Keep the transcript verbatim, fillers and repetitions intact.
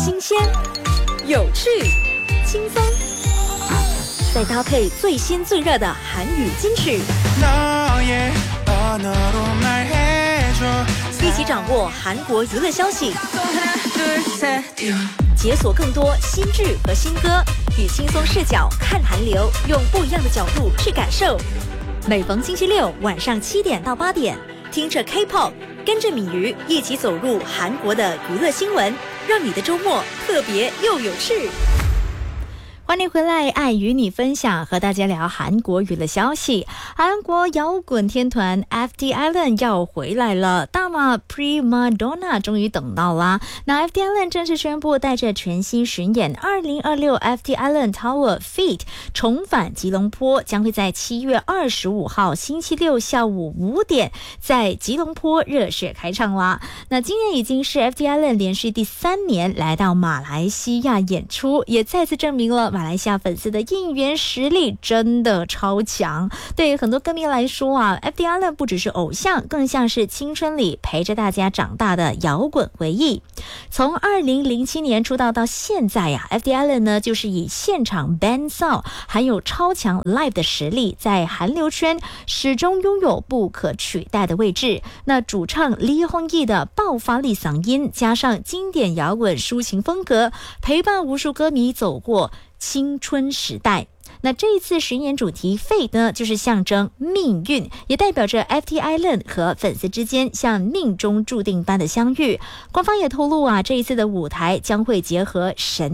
新鲜、有趣、轻松，再搭配最新最热的韩语金曲，一起掌握韩国娱乐消息，解锁更多新剧和新歌，以轻松视角看韩流，用不一样的角度去感受。每逢星期六晚上七点到八点，听着 K-pop， 跟着敏瑜一起走入韩国的娱乐新闻，让你的周末特别又有趣。欢迎回来，爱与你分享，和大家聊韩国娱乐消息。韩国摇滚天团 F T Island 要回来了，大马 Prima Donna 终于等到啦。那 F T Island 正式宣布，带着全新巡演二零二六 F T Island Tower Feat 重返吉隆坡，将会在七月二十五号星期六下午五点在吉隆坡热血开唱啦。那今年已经是 F T Island 连续第三年来到马来西亚演出，也再次证明了马来西亚粉丝的应援实力真的超强。对于很多歌迷来说啊 F T Island 不只是偶像，更像是青春里陪着大家长大的摇滚回忆。从二零零七年出道到现在呀、啊、F T Island 呢就是以现场 band sound 还有超强 live 的实力，在韩流圈始终拥有不可取代的位置。那主唱李弘毅的爆发力嗓音，加上经典摇滚抒情风格，陪伴无数歌迷走过青春时代。那这一次巡演主题 Fate 呢，就是象征命运，也代表着 F T Island 和粉丝之间像命中注定般的相遇。官方也透露啊，这一次的舞台将会结合神